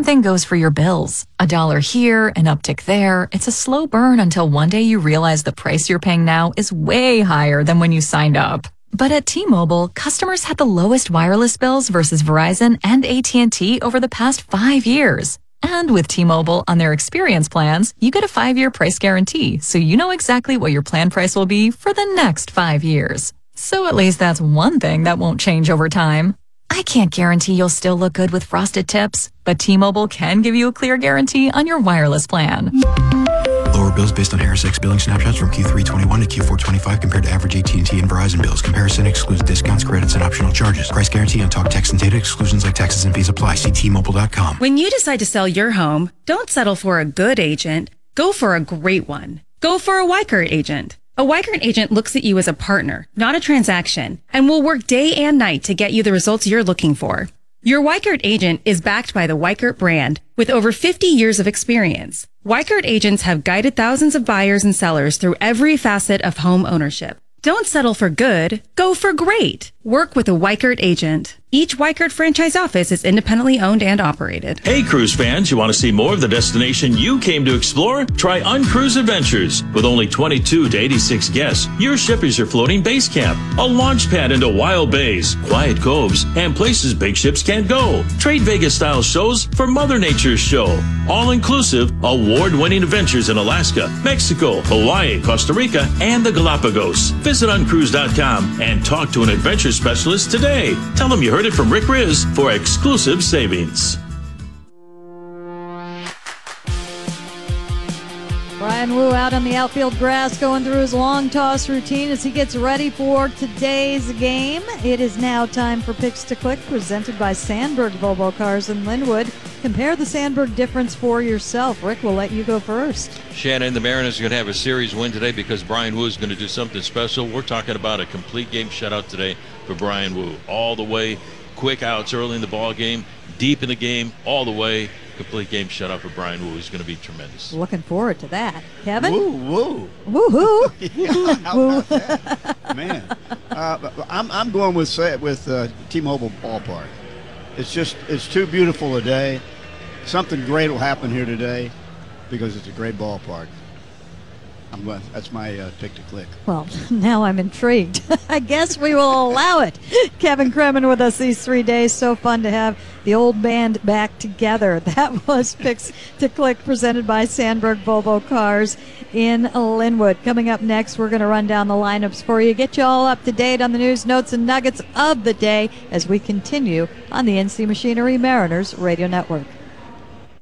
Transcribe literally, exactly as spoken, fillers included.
same thing goes for your bills. A dollar here, an uptick there. It's a slow burn until one day you realize the price you're paying now is way higher than when you signed up. But at T-Mobile, customers had the lowest wireless bills versus Verizon and A T and T over the past five years. And with T-Mobile on their experience plans, you get a five-year price guarantee, so you know exactly what your plan price will be for the next five years. So at least that's one thing that won't change over time. I can't guarantee you'll still look good with frosted tips, but T-Mobile can give you a clear guarantee on your wireless plan. Lower bills based on Harris X billing snapshots from Q three twenty-one to Q four twenty-five compared to average A T and T and Verizon bills. Comparison excludes discounts, credits, and optional charges. Price guarantee on talk, text, and data. Exclusions like taxes and fees apply. See T Mobile dot com. When you decide to sell your home, don't settle for a good agent. Go for a great one. Go for a Weichert agent. A Weichert agent looks at you as a partner, not a transaction, and will work day and night to get you the results you're looking for. Your Weichert agent is backed by the Weichert brand with over fifty years of experience. Weichert agents have guided thousands of buyers and sellers through every facet of home ownership. Don't settle for good, go for great. Work with a Weichert agent. Each Weichert franchise office is independently owned and operated. Hey, cruise fans, you want to see more of the destination you came to explore? Try Uncruise Adventures. With only twenty-two to eighty-six guests, your ship is your floating base camp, a launch pad into wild bays, quiet coves, and places big ships can't go. Trade Vegas-style shows for Mother Nature's show. All-inclusive, award-winning adventures in Alaska, Mexico, Hawaii, Costa Rica, and the Galapagos. Visit uncruise dot com and talk to an adventure specialist today. Tell them you heard it from Rick Riz for exclusive savings. Brian Wu out on the outfield grass going through his long toss routine as he gets ready for today's game. It is now time for Picks to Click, presented by Sandberg Volvo Cars in Linwood. Compare the Sandberg difference for yourself. Rick, we'll let you go first. Shannon, the Mariners are going to have a series win today because Brian Wu is going to do something special. We're talking about a complete game shutout today for Brian Wu. All the way, quick outs early in the ball game, deep in the game, all the way. Complete game shutout for Brian Wu. He's going to be tremendous. Looking forward to that. Kevin? Woo, woo. Woo-hoo. Yeah, how about that? Man. Uh, I'm, I'm going with with uh, T-Mobile Ballpark. It's just, it's too beautiful a day. Something great will happen here today because it's a great ballpark. I'm going, that's my uh, pick to click. Well, now I'm intrigued. I guess we will allow it. Kevin Kremen with us these three days. So fun to have the old band back together. That was Picks to Click, presented by Sandberg Volvo Cars in Linwood. Coming up next, we're going to run down the lineups for you, get you all up to date on the news, notes, and nuggets of the day as we continue on the N C Machinery Mariners Radio Network.